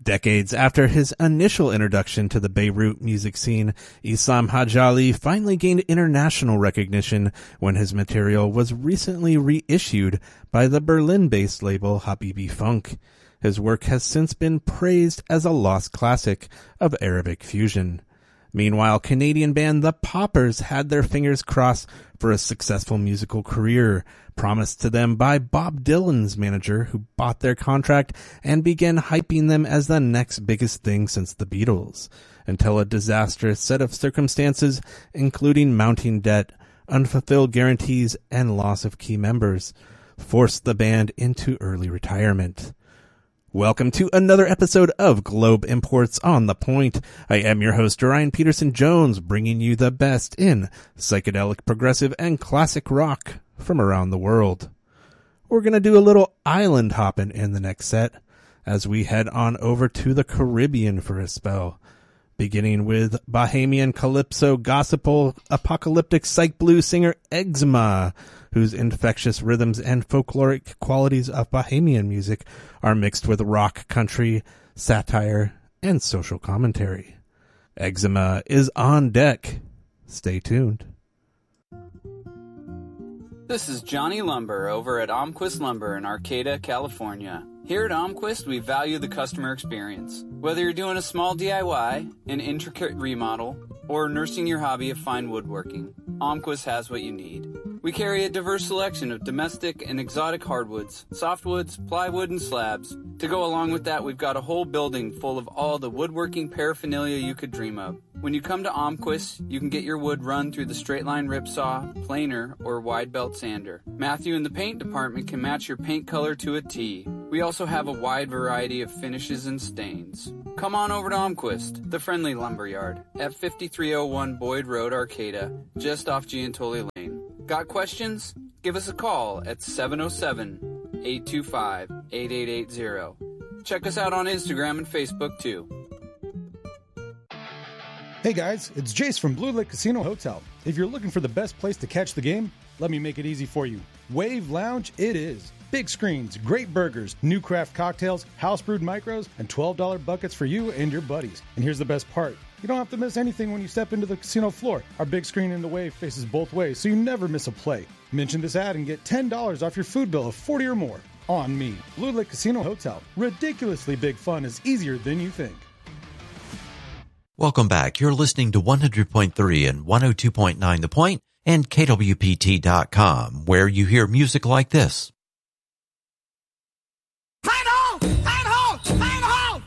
Decades after his initial introduction to the Beirut music scene, Issam Hadjali finally gained international recognition when his material was recently reissued by the Berlin-based label Habibi Funk. His work has since been praised as a lost classic of Arabic fusion. Meanwhile, Canadian band The Poppers had their fingers crossed for a successful musical career, promised to them by Bob Dylan's manager, who bought their contract and began hyping them as the next biggest thing since the Beatles, until a disastrous set of circumstances, including mounting debt, unfulfilled guarantees, and loss of key members, forced the band into early retirement. Welcome to another episode of Globe Imports on the Point. I am your host, Ryan Peterson Jones, bringing you the best in psychedelic, progressive, and classic rock from around the world. We're going to do a little island hopping in the next set as we head on over to the Caribbean for a spell, beginning with Bahamian calypso gospel apocalyptic psych blues singer Eczema, whose infectious rhythms and folkloric qualities of Bahamian music are mixed with rock, country, satire, and social commentary. Eczema is on deck. Stay tuned. This is Johnny Lumber over at Almquist Lumber in Arcata, California. Here at Almquist, we value the customer experience. Whether you're doing a small DIY, an intricate remodel, or nursing your hobby of fine woodworking, Almquist has what you need. We carry a diverse selection of domestic and exotic hardwoods, softwoods, plywood, and slabs. To go along with that, we've got a whole building full of all the woodworking paraphernalia you could dream of. When you come to Almquist, you can get your wood run through the straight line ripsaw, planer, or wide belt sander. Matthew in the paint department can match your paint color to a T. We also have a wide variety of finishes and stains. Come on over to Almquist, the friendly lumberyard, at 5301 Boyd Road, Arcata, just off Giantoli Lane. Got questions? Give us a call at 707-825-8880. Check us out on Instagram and Facebook too. Hey guys, it's Jace from Blue Lake Casino Hotel. If you're looking for the best place to catch the game, let me make it easy for you. Wave Lounge it is. Big screens, great burgers, new craft cocktails, house brewed micros, and $12 buckets for you and your buddies. And here's the best part. You don't have to miss anything when you step into the casino floor. Our big screen in the Wave faces both ways, so you never miss a play. Mention this ad and get $10 off your food bill of $40 or more. On me. Blue Lake Casino Hotel. Ridiculously big fun is easier than you think. Welcome back. You're listening to 100.3 and 102.9 The Point and KWPT.com, where you hear music like this.